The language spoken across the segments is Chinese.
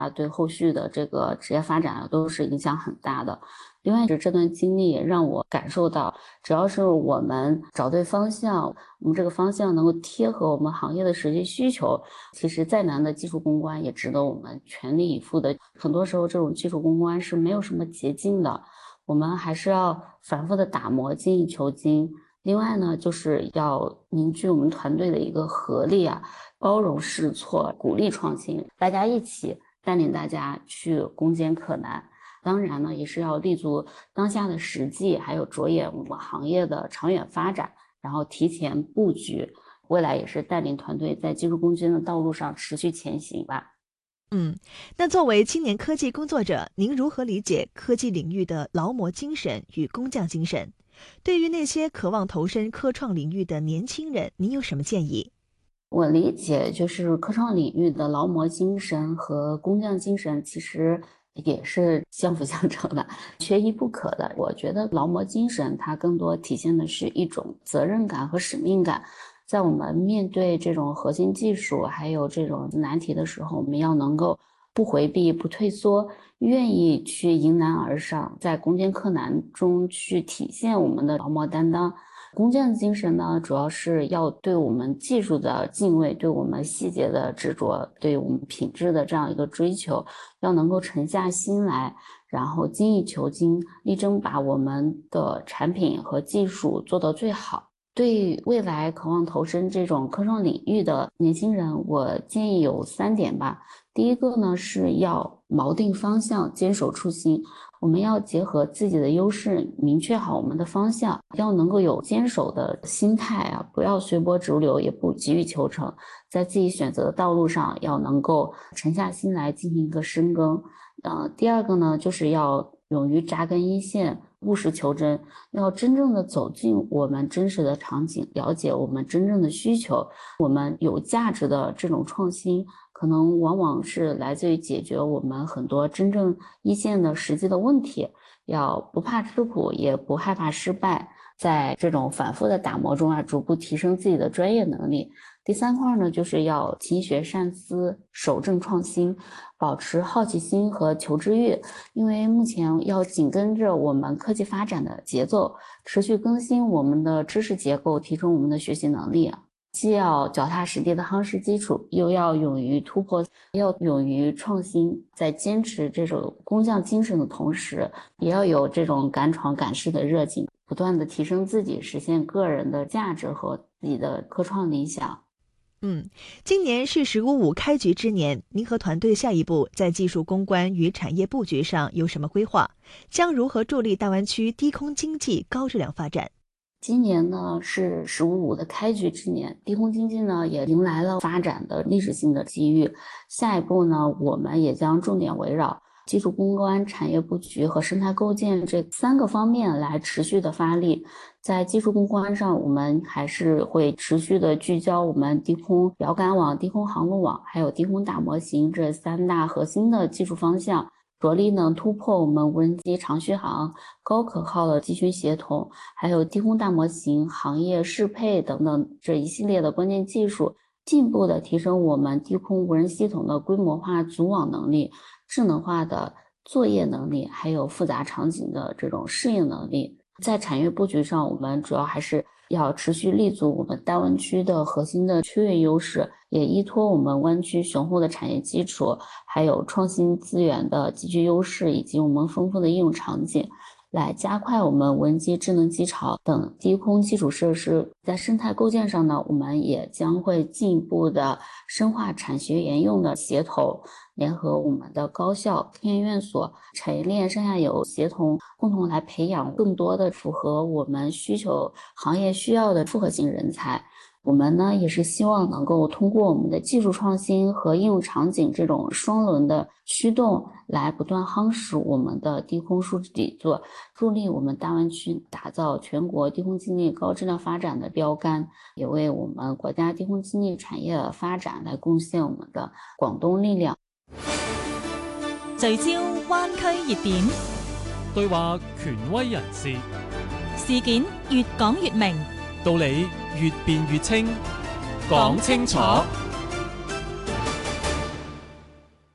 对后续的这个职业发展都是影响很大的。另外是这段经历也让我感受到，只要是我们找对方向，我们这个方向能够贴合我们行业的实际需求，其实再难的技术攻关也值得我们全力以赴的。很多时候这种技术攻关是没有什么捷径的，我们还是要反复的打磨，精益求精。另外呢，就是要凝聚我们团队的一个合力包容试错，鼓励创新，大家一起带领大家去攻坚克难。当然呢，也是要立足当下的实际，还有着眼我们行业的长远发展，然后提前布局，未来也是带领团队在技术攻坚的道路上持续前行吧。 那作为青年科技工作者，您如何理解科技领域的劳模精神与工匠精神？对于那些渴望投身科创领域的年轻人，您有什么建议？ 我理解就是科创领域的劳模精神和工匠精神其实也是相辅相成的，缺一不可的。我觉得劳模精神它更多体现的是一种责任感和使命感。在我们面对这种核心技术还有这种难题的时候，我们要能够不回避、不退缩，愿意去迎难而上，在攻坚克难中去体现我们的劳模担当。工匠精神呢，主要是要对我们技术的敬畏，对我们细节的执着，对我们品质的这样一个追求，要能够沉下心来，然后精益求精，力争把我们的产品和技术做到最好。对未来渴望投身这种科创领域的年轻人，我建议有3点吧。第一个呢，是要锚定方向，坚守初心。我们要结合自己的优势，明确好我们的方向，要能够有坚守的心态不要随波逐流，也不急于求成，在自己选择的道路上要能够沉下心来进行一个深耕。第二个呢，就是要勇于扎根一线，务实求真，要真正的走进我们真实的场景，了解我们真正的需求，我们有价值的这种创新。可能往往是来自于解决我们很多真正一线的实际的问题，要不怕吃苦，也不害怕失败，在这种反复的打磨中逐步提升自己的专业能力。第三块呢，就是要勤学善思，守正创新，保持好奇心和求知欲，因为目前要紧跟着我们科技发展的节奏，持续更新我们的知识结构，提升我们的学习能力。既要脚踏实地的夯实基础，又要勇于突破，要勇于创新，在坚持这种工匠精神的同时，也要有这种敢闯敢试的热情，不断的提升自己，实现个人的价值和自己的科创理想。 今年是“15+5”开局之年，您和团队下一步在技术攻关与产业布局上有什么规划？将如何助力大湾区低空经济高质量发展？ 今年呢是“15+5”的开局之年，低空经济呢也迎来了发展的历史性的机遇。下一步呢，我们也将重点围绕技术攻关、产业布局和生态构建这3个方面来持续的发力。在技术攻关上，我们还是会持续的聚焦我们低空遥感网、低空航路网还有低空大模型这3大核心的技术方向，着力呢突破我们无人机长续航、高可靠的集群协同，还有低空大模型、行业适配等等这一系列的关键技术，进一步的提升我们低空无人系统的规模化组网能力、智能化的作业能力，还有复杂场景的这种适应能力。在产业布局上，我们主要还是要持续立足我们大湾区的核心的区域优势，也依托我们湾区雄厚的产业基础，还有创新资源的极具优势，以及我们丰富的应用场景，来加快我们无人机、智能机巢等低空基础设施。在生态构建上呢，我们也将会进一步的深化产学研用的协同，联合我们的高校、科研院所、产业链上下游协同，共同来培养更多的符合我们需求、行业需要的复合型人才。我们呢也是希望能够通过我们的技术创新和应用场景这种双轮的驱动，来不断夯实我们的低空数据底座，助力我们大湾区打造全国低空经济高质量发展的标杆，也为我们国家低空经济產業發展來貢獻我們嘅廣東力量。 聚焦灣區熱點， 對話權威人士， 事件越講越明， 道理越辯越清，講清楚。 歡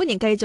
年繼續